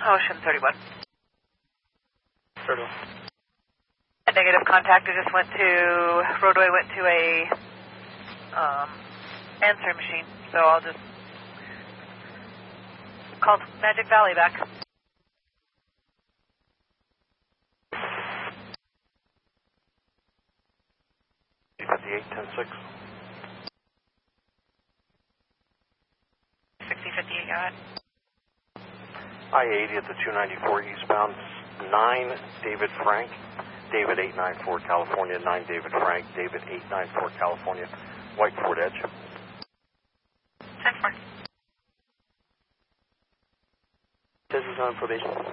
Ocean 31. 31. A negative contact. I just went to, roadway went to a answer machine, so I'll just call Magic Valley back. C58, 10-6. 6058, go ahead. I-80 at the 294 eastbound, 9 David Frank, David 894 California, 9 David Frank, David 894 California, White Ford Edge. 10-4. This is on probation.